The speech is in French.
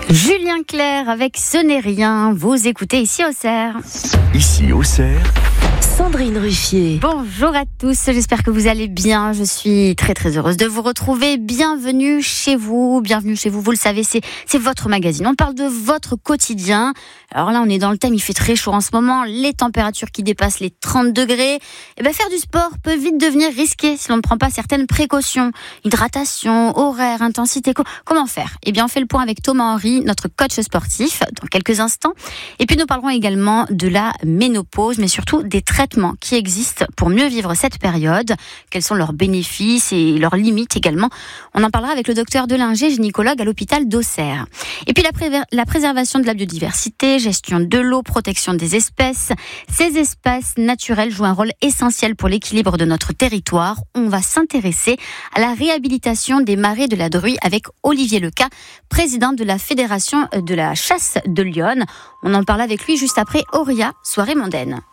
Julien Clerc avec Ce n'est rien. Vous écoutez ici Auxerre. Ici Auxerre. Sandrine Ruffier. Bonjour à tous, j'espère que vous allez bien. Je suis très très heureuse de vous retrouver. Bienvenue chez vous, vous le savez, c'est votre magazine. On parle de votre quotidien. Alors là, on est dans le thème, il fait très chaud en ce moment, les températures qui dépassent les 30 degrés. Et bien, faire du sport peut vite devenir risqué si l'on ne prend pas certaines précautions. Hydratation, horaire, intensité, comment faire ? Eh bien, on fait le point avec Thomas Henry, notre coach sportif, dans quelques instants. Et puis, nous parlerons également de la ménopause, mais surtout des traitements qui existent pour mieux vivre cette période. Quels sont leurs bénéfices et leurs limites également ? On en parlera avec le docteur Delinger, gynécologue à l'hôpital d'Auxerre. Et puis, la préservation de la biodiversité, gestion de l'eau, protection des espèces. Ces espaces naturels jouent un rôle essentiel pour l'équilibre de notre territoire. On va s'intéresser à la réhabilitation des marais de la Druye avec Olivier Leca, président de la Fédération de la chasse de Lyon. On en parle avec lui juste après Auria, soirée mondaine.